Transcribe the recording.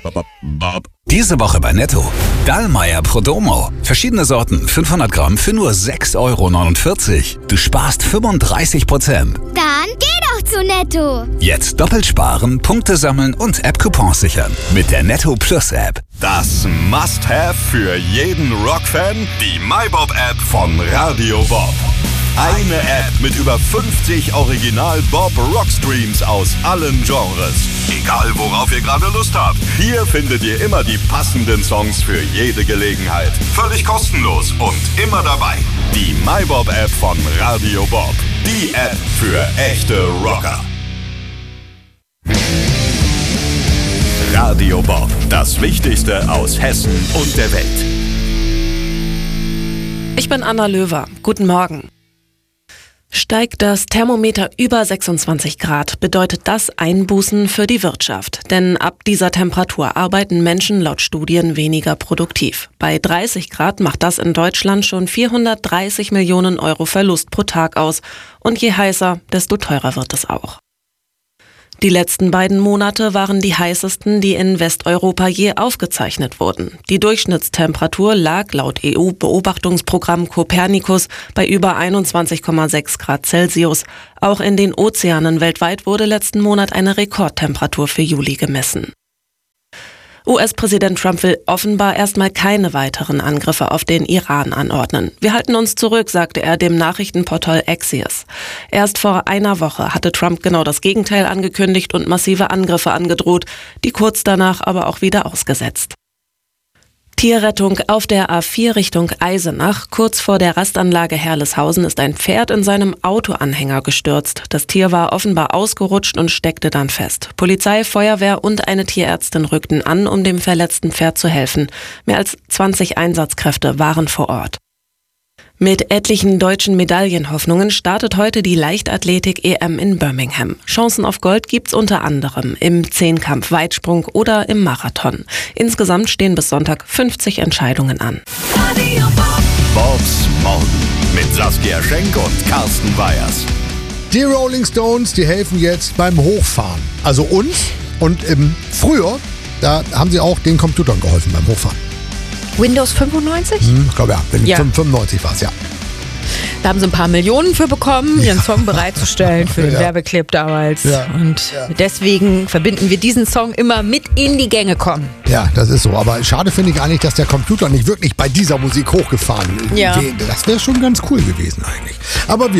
Diese Woche bei Netto. Dallmayr Prodomo. Verschiedene Sorten, 500 Gramm für nur 6,49 €. Du sparst 35%. Dann geh doch zu Netto. Jetzt doppelt sparen, Punkte sammeln und App-Coupons sichern. Mit der Netto Plus App. Das Must-Have für jeden Rock-Fan, die MyBob-App von Radio Bob. Eine App mit über 50 Original-Bob-Rock-Streams aus allen Genres. Egal, worauf ihr gerade Lust habt. Hier findet ihr immer die passenden Songs für jede Gelegenheit. Völlig kostenlos und immer dabei. Die MyBob-App von Radio Bob. Die App für echte Rocker. Radio Bob. Das Wichtigste aus Hessen und der Welt. Ich bin Anna Löwer. Guten Morgen. Steigt das Thermometer über 26 Grad, bedeutet das Einbußen für die Wirtschaft. Denn ab dieser Temperatur arbeiten Menschen laut Studien weniger produktiv. Bei 30 Grad macht das in Deutschland schon 430 Millionen € Verlust pro Tag aus. Und je heißer, desto teurer wird es auch. Die letzten beiden Monate waren die heißesten, die in Westeuropa je aufgezeichnet wurden. Die Durchschnittstemperatur lag laut EU-Beobachtungsprogramm Copernicus bei über 21,6 Grad Celsius. Auch in den Ozeanen weltweit wurde letzten Monat eine Rekordtemperatur für Juli gemessen. US-Präsident Trump will offenbar erstmal keine weiteren Angriffe auf den Iran anordnen. Wir halten uns zurück, sagte er dem Nachrichtenportal Axios. Erst vor einer Woche hatte Trump genau das Gegenteil angekündigt und massive Angriffe angedroht, die kurz danach aber auch wieder ausgesetzt. Tierrettung auf der A4 Richtung Eisenach. Kurz vor der Rastanlage Herleshausen ist ein Pferd in seinem Autoanhänger gestürzt. Das Tier war offenbar ausgerutscht und steckte dann fest. Polizei, Feuerwehr und eine Tierärztin rückten an, um dem verletzten Pferd zu helfen. Mehr als 20 Einsatzkräfte waren vor Ort. Mit etlichen deutschen Medaillenhoffnungen startet heute die Leichtathletik-EM in Birmingham. Chancen auf Gold gibt's unter anderem im Zehnkampf, Weitsprung oder im Marathon. Insgesamt stehen bis Sonntag 50 Entscheidungen an. Bobs Morgen mit Saskia Schenk und Carsten Weyers. Die Rolling Stones, die helfen jetzt beim Hochfahren. Also uns und früher, da haben sie auch den Computern geholfen beim Hochfahren. Windows 95? Ich glaube ja, 95 war es, ja. Da haben sie ein paar Millionen für bekommen, ihren Song bereitzustellen für den Werbeclip damals. Ja. Und deswegen verbinden wir diesen Song immer mit in die Gänge kommen. Ja, das ist so. Aber schade finde ich eigentlich, dass der Computer nicht wirklich bei dieser Musik hochgefahren wäre. Das wäre schon ganz cool gewesen eigentlich. Aber wir